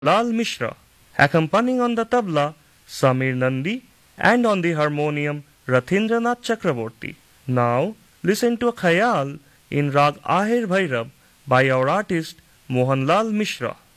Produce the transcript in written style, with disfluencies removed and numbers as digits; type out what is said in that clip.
Lal Mishra. Accompanying on the tabla, Samir Nandi, and on the harmonium, Rathindranath Chakraborty. Now, listen to a khayal in Rag Ahir Bhairab by our artist Mohanlal Mishra.